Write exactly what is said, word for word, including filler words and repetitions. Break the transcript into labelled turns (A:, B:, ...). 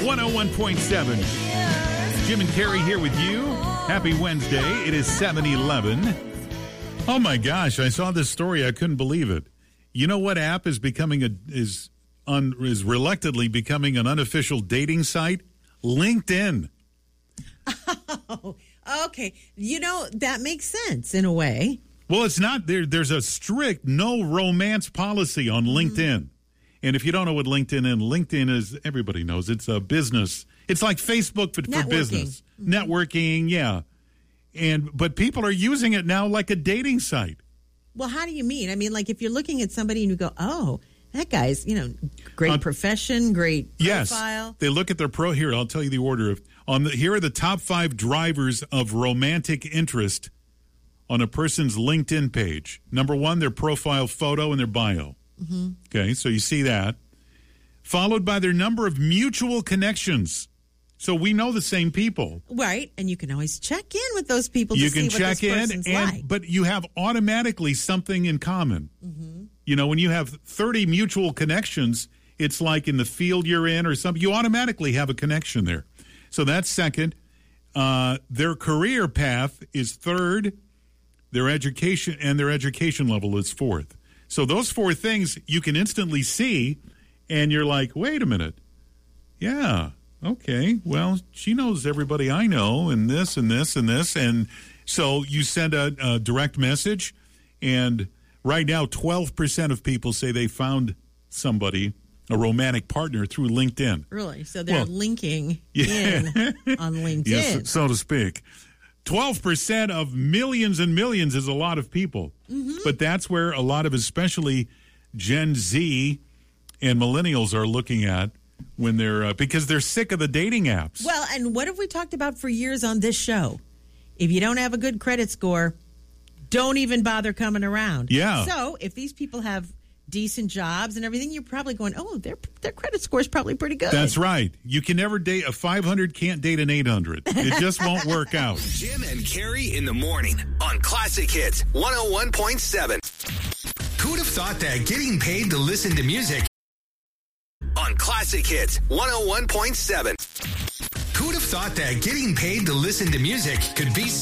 A: one oh one point seven. Jim and Carrie here with you. Happy Wednesday. It is seven eleven. Oh my gosh, I saw this story. I couldn't believe it. You know what app is becoming a is un, is reluctantly becoming an unofficial dating site? LinkedIn.
B: Oh, okay. You know, that makes sense in a way.
A: Well, it's not there. There's a strict no romance policy on LinkedIn. Mm-hmm. And if you don't know what LinkedIn is, LinkedIn is, everybody knows, it's a business. It's like Facebook for, for business. Mm-hmm. Networking, yeah. And but people are using it now like a dating site.
B: Well, how do you mean? I mean, like if you're looking at somebody and you go, oh, that guy's, you know, great uh, profession, great profile.
A: Yes, they look at their pro. Here, I'll tell you the order of on the. Here are the top five drivers of romantic interest on a person's LinkedIn page. Number one, their profile photo and their bio. Mm-hmm. Okay, so you see that. Followed by their number of mutual connections. So we know the same people.
B: Right, and you can always check in with those people to
A: you
B: see
A: can check
B: what this
A: in,
B: person's
A: and,
B: like.
A: But you have automatically something in common. Mm-hmm. You know, when you have thirty mutual connections, it's like in the field you're in or something. You automatically have a connection there. So that's second. Uh, their career path is third. Their education and their education level is fourth. So those four things you can instantly see, and you're like, wait a minute. Yeah, okay, well, she knows everybody I know, and this and this and this. And so you send a, a direct message, and right now twelve percent of people say they found somebody, a romantic partner, through LinkedIn.
B: Really? So they're
A: well,
B: linking
A: yeah.
B: in on LinkedIn.
A: Yes, so to speak. twelve percent of millions and millions is a lot of people. Mm-hmm. But that's where a lot of especially Gen Z and millennials are looking at when they're, uh, because they're sick of the dating apps.
B: Well, and what have we talked about for years on this show? If you don't have a good credit score, don't even bother coming around.
A: Yeah.
B: So if these people have decent jobs and everything, you're probably going, oh, their their credit score is probably pretty good.
A: That's right. You can never date a five hundred, can't date an eight hundred. It just won't work out.
C: Jim and Carrie in the morning on Classic Hits one oh one point seven. Who'd have thought that getting paid to listen to music on Classic Hits one oh one point seven? Who'd have thought that getting paid to listen to music could be